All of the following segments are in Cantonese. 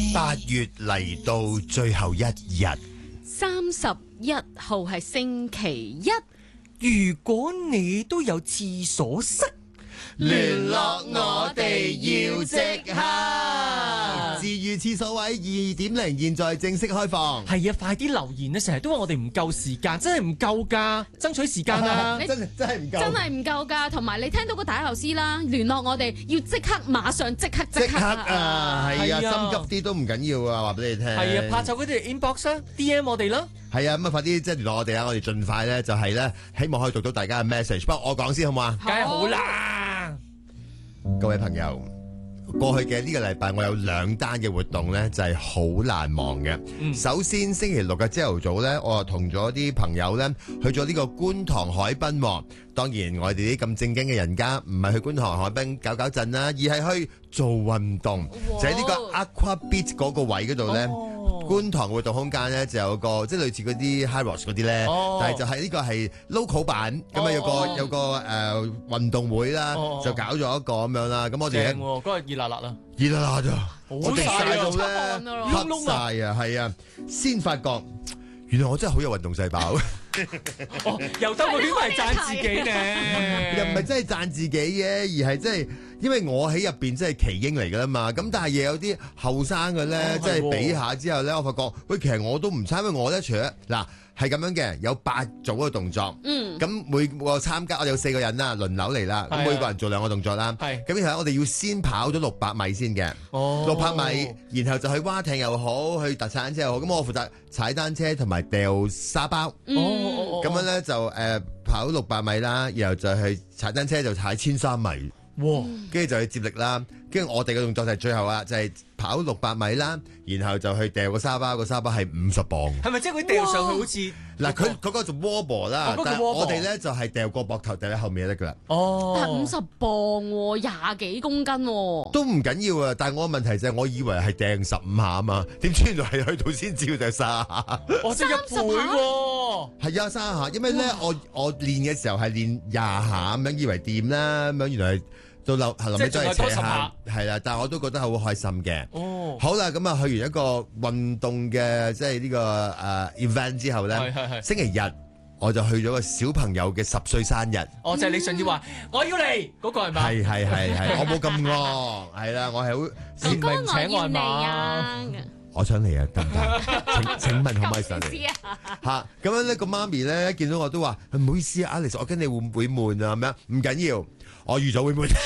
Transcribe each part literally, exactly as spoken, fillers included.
八月嚟到最後一日， 三十一號係星期一。 如果你都有廁所塞， 聯絡我哋要即刻。至於廁所位二點零現在正式開放。 係啊，快啲留言啊！成日都話我哋唔夠時間，真係唔夠㗎，爭取時間啊！ 真係真係唔夠， 真係唔夠㗎。同埋你聽到個大後師啦，聯絡我哋要即刻，馬上即刻即刻即刻啊！係啊， 係啊心急啲都唔緊要啊，話俾你聽。 係啊，拍就佢哋 inbox 啊 ，D M 我哋啦。 係啊，咁啊快啲即係聯絡我哋啊！我哋盡快咧就係咧，希望可以讀到大家嘅 message。不過我講先好唔好啊？ 梗係好啦。 各位朋友，過去嘅呢個禮拜我有兩單嘅活動咧，就係好難忘嘅。 嗯首先星期六嘅朝頭早咧，我又同咗啲朋友咧去咗呢個觀塘海濱喎。當然我哋啲咁正經嘅人家唔係去觀塘海濱搞搞震啦，而係去做運動， 哇就喺呢個 Aqua Beat 嗰個位嗰度咧。 哦觀塘活動空間咧就有個即係類似嗰啲 High Rocks 嗰啲咧， 哦但係就係呢個係 local 版，咁啊有個哦有個誒運動會啦， 哦就搞咗一個咁樣啦。咁我哋正喎，嗰日熱辣辣啊！ 熱辣辣咋， 好我哋晒啊晒到出汗咧啊黑窿窿啊晒啊，係啊，先發覺原來我真係好有運動細胞。 哦，又兜個圈係讚自己咧， 又唔係真係讚自己嘅，而係真係因為我喺入邊真係奇英嚟噶啦嘛。咁但係亦有啲後生嘅咧， 哦即係係喎比下之後咧，我發覺喂，其實我都唔差，因為我咧除咗嗱係咁樣嘅，有八組嘅動作。 嗯， 咁每個參加我哋有四個人啦，輪流嚟啦。咁係啊每個人做兩個動作啦。 係咁然後我哋要先跑咗六百米先嘅， 哦六百米，然後就去蛙艇又好，去特產車又好。咁我負責踩單車同埋掉沙包。 哦哦哦， 咁樣咧就誒、呃、跑六百米啦，然後就去踩單車就踩千三米， 哇！ 跟住就去接力啦。跟住我哋嘅動作就係最後啊，就係、是、跑六百米啦，然後就去掉個沙包，個沙包係五十磅。 係咪即係佢掉上去好似嗱，佢嗰個做 wobble 啦， 哦嗰個但係 wobble 我哋咧就係、是、掉個膊頭掉喺後面就得噶啦， 哦， 但係五十磅喎，廿幾公斤喎。 都唔緊要啊。但係我嘅問題就係我以為係掟十五下啊嘛，點知原來係去到先至要掟三下。 我即係一倍喎。 係啊，三下，因為咧我我練嘅時候係練廿下咁樣，以為掂啦，咁樣原來係到後後尾都係扯下，係啦，但係我都覺得好開心嘅。 哦， 好啦，咁啊去完一個運動嘅即係呢個誒 event 之後咧， 係係係星期日我就去咗個小朋友嘅十歲生日， 哦，就係你上次話我要嚟嗰個係嘛？ 係係係係，我冇咁餓，係啦，我係好， 你唔係唔請我係哥我要你嘛？ 啊！ 我想嚟啊，得唔得？請請問可唔可以上嚟？ 意思啊？ 嚇咁樣咧，個媽咪咧見到我都話唔好意思啊，Alex，我驚你會唔會悶啊咁樣？唔緊要，我預咗會悶。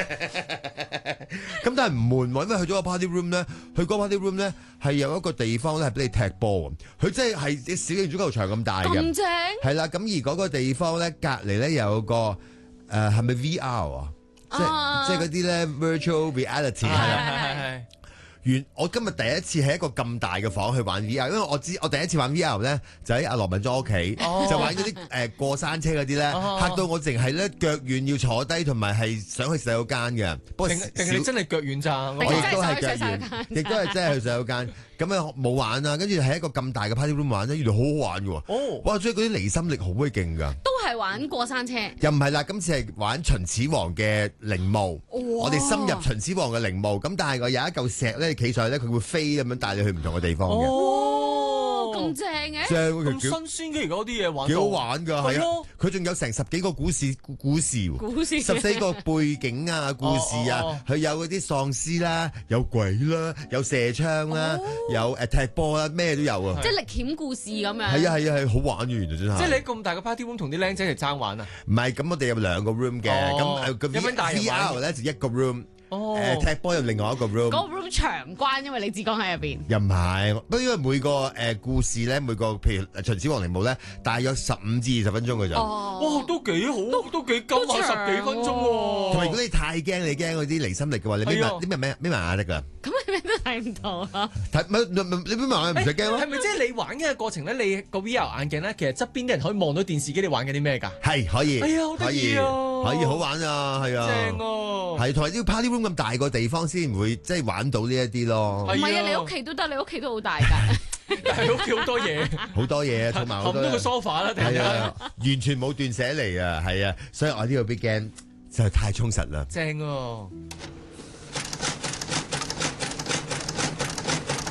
咁但係唔悶喎，因為去咗個 party room 咧，去嗰個 party room 咧係有一個地方咧係俾你踢波，佢真係係小型足球場咁大嘅， 咁正？ 係啦。咁而嗰個地方咧隔離咧有個誒係咪 V R 啊？即啊係即係嗰啲咧 virtual reality 係啦。 係係係。 原我今日第一次喺一個咁大嘅房去玩 V R，因為我知我第一次玩 V R 咧就喺阿羅文莊屋企， 哦就玩嗰啲誒過山車嗰啲咧， 哦嚇到我淨係咧腳軟要坐低，同埋係想去洗手間嘅。不過定小定係你真係腳軟咋？ 我亦定係都係腳真係想去洗手軟， 間亦都係真係去洗手間。咁啊冇玩啊，跟住喺一個咁大嘅 party room 玩咧，原來好好玩嘅喎。 哦， 哇！所以嗰啲離心力好鬼勁㗎。 都係玩過山車。 又唔係啦，今次係玩秦始皇嘅陵墓，我哋深入秦始皇嘅陵墓，咁但係我有一嚿石咧，你企上去咧，佢會飛咁樣帶你去唔同嘅地方嘅， 哦， 咁正嘅。 正喎咁新鮮嘅而家啲嘢玩到， 幾好玩㗎，係啊係咯， 佢仲有成十幾個故事故事喎。 股市十四個背景啊，故事啊哦哦， 佢有嗰啲喪屍啦，有鬼啦，有射槍啦， 哦有誒踢波啦，咩都有啊。 即係歷險故事咁樣。 係啊係啊係，好玩嘅原來真係。 即係你喺咁大嘅 party room 同啲僆仔嚟爭玩啊？ 唔係咁，我哋有兩個 room 嘅， 哦咁誒個有冇大人 V 玩 R 咧就一個 room， 哦， 誒踢波有另外一個 room。 嗰個 room 長關，因為你只講喺入邊。 又唔係，不過因為每個誒、呃、故事咧，每個譬如秦始皇陵墓咧，大約十五至二十分鐘嘅咋。 哦， 哇，都幾好，都幾金都長下十幾分鐘喎。 同埋如果你太驚，你驚嗰啲離心力嘅話，你眯係啊埋啲咩咩眯埋眼得㗎。 咁你咩都睇唔到啊！ 睇唔唔你眯埋眼唔使驚咯係。咪即係你玩嘅過程咧？你個 V R 眼鏡咧，其實側邊啲人可以望到電視機你玩緊啲咩㗎？ 係可以， 哎呀好可以， 得意啊可以好玩啊，係啊， 正喎， 係同埋呢個 party room 咁大個地方先會即係玩到呢一啲咯， 係唔係啊，你屋企都得，你屋企都好大㗎。 但係屋企好多嘢， 好多嘢，同埋好多冚到個 sofa 啦，突然係間啊，完全冇斷捨離啊，係啊，所以我呢個 big game 就係太充實啦。 正喎。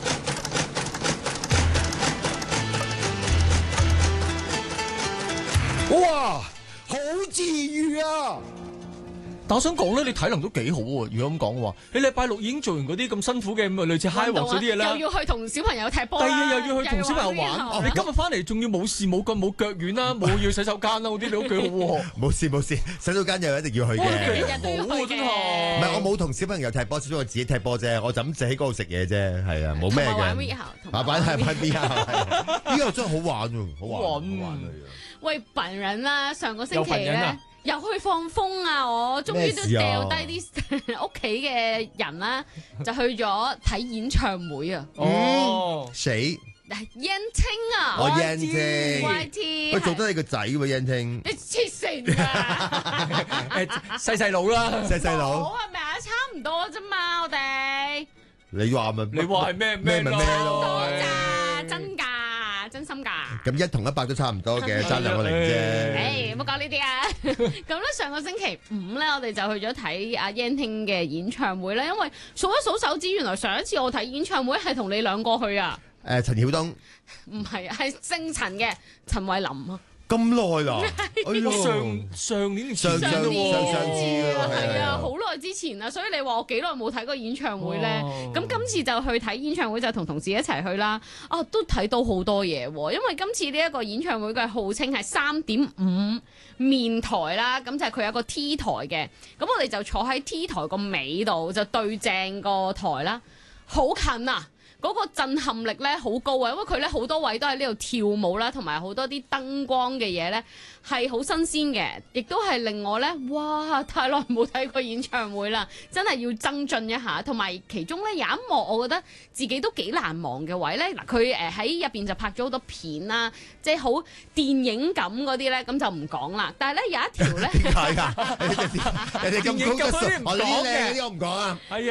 哇，好治愈啊！ 但我想講咧，你體能都幾好喎。如果咁講嘅話，你禮拜六已經做完嗰啲咁辛苦嘅咁啊，類似 high walk 嗰啲嘢啦， 又要去同小朋友踢波啦， 第二日又要去同小朋友玩。 又你今日翻嚟仲要冇事冇腳冇腳軟啦，冇要洗手間啦，嗰啲你都幾好喎。 冇事冇事，洗手間又一定要去日嘅。 日都要去嘅。 真係唔係我冇同小朋友踢波，只不過我自己踢波啫。我就咁自己喺嗰度食嘢啫，係啊，冇咩同埋玩嘅。 V R， 玩玩係玩 V R，呢個真係好玩喎，好玩好玩玩啊！ 喂，笨人啦，上個星期有笨人啊咧。又去放風啊！我終於都咩事啊掉低啲屋企嘅人啦，就去咗睇演唱會啊！ 哦， 死燕青啊我 Y Yan T Ting， ，Y T， 喂，做得你個仔喎 Yan Ting， 你黐線啊！ 誒細細佬啦， 細細好佬， 係咪啊？差唔多啫嘛，我哋你話咪你話係咩咩咪咩多咯？ 咋，真㗎，真心㗎。 咁一同一百都差唔多嘅，爭兩個零啫。 誒，唔好講呢啲啊！咁咧，上個星期五咧，我哋就去咗睇阿 Yan Ting 嘅演唱會咧，因為數一數手指，原來上一次我睇演唱會係同你兩個去啊！ 誒，陳曉東唔係，係姓陳嘅陳慧琳啊！ 咁耐啦，哎呦上上年定前上上年喎上上次㗎啦係係啊， 啊好耐之前啊，所以你話我幾耐冇睇過演唱會咧？ 哦咁今次就去睇演唱會，就同同事一齊去啦。啊，都睇到好多嘢喎，因為今次呢一個演唱會嘅號稱係三點五面台啦，咁就係佢有個 T 台嘅，咁我哋就坐喺 T 台個尾度，就對正個台啦，好近啊！嗰個震撼力咧好高啊，因為佢咧好多位都喺呢度跳舞啦，同埋好多啲燈光嘅嘢咧係好新鮮嘅，亦都係令我咧哇太耐冇睇過演唱會啦，真係要增進一下。同埋其中咧有一幕我覺得自己都幾難忘嘅位咧，嗱佢誒喺入邊就拍咗好多片啦，即係好電影感嗰啲咧，咁就唔講啦。但係咧有一條咧。 點解㗎？你哋咁高質素，我呢啲咧嗰啲我唔講啊。 係啊。